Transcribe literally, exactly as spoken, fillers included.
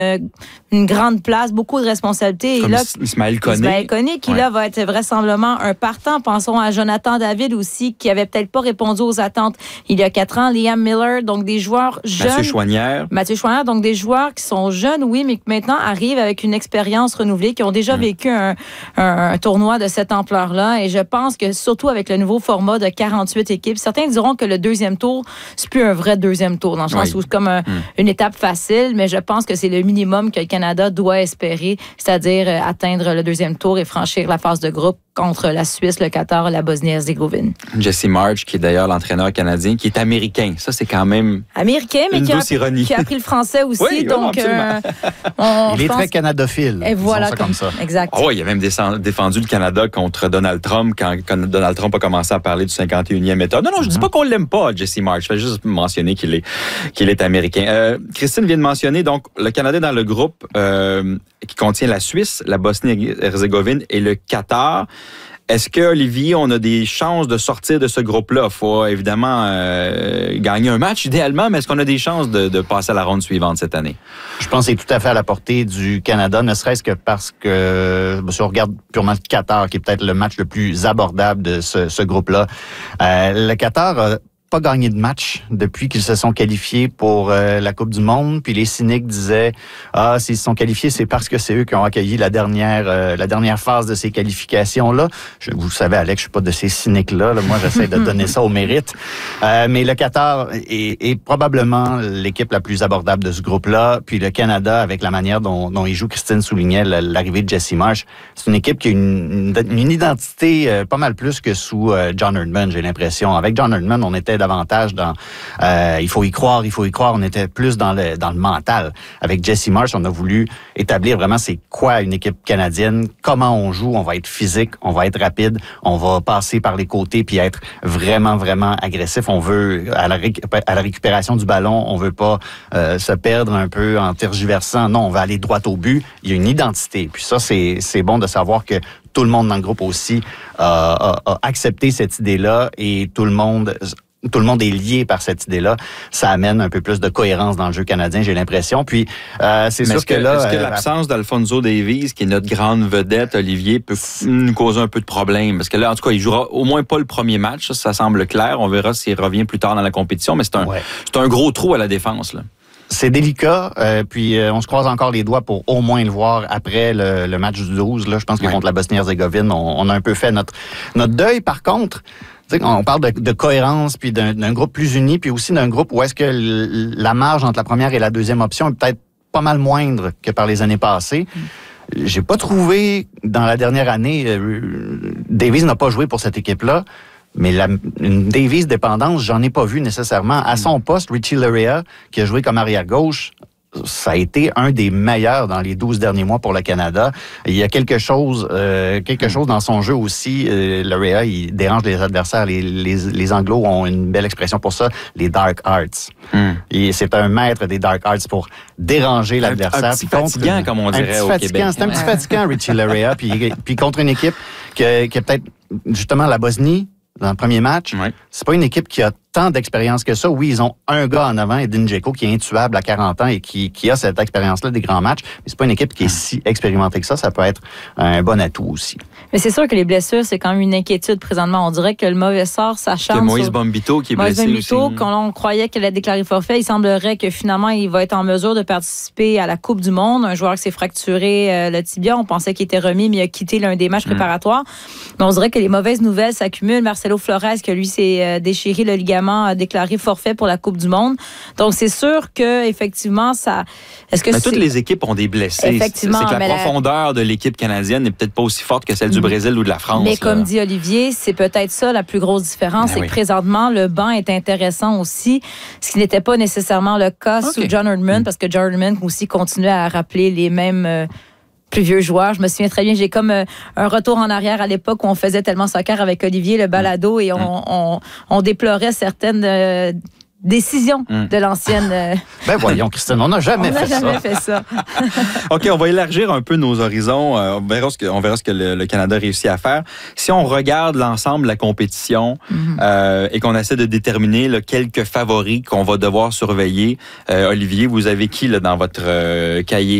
une grande place, beaucoup de responsabilités. Comme et là, Ismaël Koné. Ismaël Koné, qui ouais. là va être vraisemblablement un partant. Pensons à Jonathan David aussi, qui avait peut-être pas répondu aux attentes il y a quatre ans. Liam Miller, donc des joueurs jeunes. Mathieu Choinière. Mathieu Choinière, donc des joueurs qui sont jeunes, oui, mais qui maintenant arrivent avec une expérience renouvelée, qui ont déjà mmh. vécu un, un, un tournoi de cette ampleur-là. Et je pense que surtout avec le nouveau format de quarante-huit équipes, certains diront que le deuxième tour, c'est plus un vrai deuxième tour, dans le sens oui. où c'est comme un, mmh. une étape facile, mais je pense que c'est le minimum que le Canada doit espérer, c'est-à-dire euh, atteindre le deuxième tour et franchir la phase de groupe contre la Suisse, le Qatar et la Bosnie-Herzégovine. Jesse March, qui est d'ailleurs l'entraîneur canadien, qui est américain. Ça, c'est quand même américain, mais une qui, a, ironie. qui a appris le français aussi. Oui, donc, oui, euh, on, il est pense... très canadophile. Et voilà, ça comme, comme ça. Exact. Oh, il a même défendu le Canada contre Donald Trump quand, quand Donald Trump a commencé à parler du cinquante et unième État. Non, non, je ne dis pas qu'on l'aime pas, Jesse March. Je vais juste mentionner qu'il est, qu'il est américain. Euh, Christine vient de mentionner, donc, le Canada est dans le groupe euh, qui contient la Suisse, la Bosnie-Herzégovine et le Qatar. Est-ce que, Olivier, on a des chances de sortir de ce groupe-là? Il faut évidemment euh, gagner un match, idéalement, mais est-ce qu'on a des chances de, de passer à la ronde suivante cette année? Je pense que c'est tout à fait à la portée du Canada, ne serait-ce que parce que, si on regarde purement le Qatar, qui est peut-être le match le plus abordable de ce, ce groupe-là, euh, le Qatar a pas gagné de match depuis qu'ils se sont qualifiés pour euh, la Coupe du Monde. Puis les cyniques disaient ah s'ils se sont qualifiés c'est parce que c'est eux qui ont accueilli la dernière euh, la dernière phase de ces qualifications là. Je, vous savez Alex, je suis pas de ces cyniques là. là. Moi j'essaie de donner ça au mérite. Euh, mais le Qatar est, est probablement l'équipe la plus abordable de ce groupe là. Puis le Canada avec la manière dont, dont il joue, Christine soulignait l'arrivée de Jesse Marsh. C'est une équipe qui a une, une, une identité euh, pas mal plus que sous euh, John Herdman, j'ai l'impression. Avec John Herdman, on était davantage dans euh, il faut y croire, il faut y croire, on était plus dans le dans le mental. Avec Jesse Marsh, on a voulu établir vraiment c'est quoi une équipe canadienne, comment on joue, on va être physique, on va être rapide, on va passer par les côtés puis être vraiment vraiment agressif, on veut à la, ré, à la récupération du ballon, on veut pas euh, se perdre un peu en tergiversant, non, on va aller droit au but, il y a une identité. Puis ça c'est c'est bon de savoir que tout le monde dans le groupe aussi euh, a, a accepté cette idée-là et tout le monde Tout le monde est lié par cette idée-là. Ça amène un peu plus de cohérence dans le jeu canadien, j'ai l'impression. Puis, euh, c'est Mais sûr est-ce que, que là... Est-ce que euh, l'absence d'Alfonso Davies, qui est notre grande vedette, Olivier, peut nous causer un peu de problème? Parce que là, en tout cas, il jouera au moins pas le premier match. Ça, ça semble clair. On verra s'il revient plus tard dans la compétition. Mais c'est un, ouais. c'est un gros trou à la défense, là. C'est délicat, euh, puis euh, on se croise encore les doigts pour au moins le voir après le, le match du douze. Là, je pense que ouais. contre la Bosnie-Herzégovine, on, on a un peu fait notre notre deuil. Par contre, on parle de, de cohérence, puis d'un, d'un groupe plus uni, puis aussi d'un groupe où est-ce que l- la marge entre la première et la deuxième option est peut-être pas mal moindre que par les années passées. Mm. J'ai pas trouvé, dans la dernière année, euh, Davies n'a pas joué pour cette équipe-là. Mais la, une Davies dépendance, j'en ai pas vu nécessairement. À son poste, Richie Laryea, qui a joué comme arrière-gauche, ça a été un des meilleurs dans les douze derniers mois pour le Canada. Il y a quelque chose euh, quelque chose dans son jeu aussi. Euh, Laryea, il dérange les adversaires. Les, les, les Anglos ont une belle expression pour ça, les dark arts. Mm. Et c'est un maître des dark arts pour déranger un, l'adversaire. Un petit fatigant, contre, comme on dirait au Québec. C'est un petit fatigant, Richie Laryea. puis, puis contre une équipe qui, qui a peut-être, justement, la Bosnie, dans le premier match, ouais. c'est pas une équipe qui a tant d'expérience que ça. Oui, ils ont un gars en avant, Edin Dzeko, qui est intuable à quarante ans et qui, qui a cette expérience-là des grands matchs. Mais c'est pas une équipe qui est si expérimentée que ça. Ça peut être un bon atout aussi. Mais c'est sûr que les blessures, c'est quand même une inquiétude présentement. On dirait que le mauvais sort s'acharne. Moïse sur... Bombito qui est Moïse blessé Bombito, aussi. quand on croyait qu'elle a déclaré forfait, il semblerait que finalement, il va être en mesure de participer à la Coupe du Monde. Un joueur qui s'est fracturé euh, le tibia. On pensait qu'il était remis, mais il a quitté l'un des matchs mm. préparatoires. Mais on dirait que les mauvaises nouvelles s'accumulent. Marcelo Flores, que lui s'est euh, déchiré le ligament, a déclaré forfait pour la Coupe du Monde. Donc, c'est sûr que effectivement, ça... Est-ce que mais c'est... toutes les équipes ont des blessés. Effectivement. C'est que la mais profondeur la... de l'équipe canadienne n'est peut-être pas aussi forte que celle du mmh. Brésil ou de la France. Mais là. comme dit Olivier, c'est peut-être ça la plus grosse différence. Ben c'est oui. que présentement, le banc est intéressant aussi, ce qui n'était pas nécessairement le cas okay. sous John Herdman, mmh. parce que John Herdman aussi continuait à rappeler les mêmes... Euh, plus vieux joueurs. Je me souviens très bien, j'ai comme euh, un retour en arrière à l'époque où on faisait tellement soccer avec Olivier, le balado, et on, on, on déplorait certaines... Euh, décision mm. de l'ancienne... Euh... Ben voyons, Christine, on n'a jamais, on fait, jamais ça. fait ça. OK, on va élargir un peu nos horizons. Euh, on verra ce que, on verra ce que le, le Canada réussit à faire. Si on regarde l'ensemble de la compétition mm-hmm. euh, et qu'on essaie de déterminer là, quelques favoris qu'on va devoir surveiller, euh, Olivier, vous avez qui là, dans votre euh, cahier?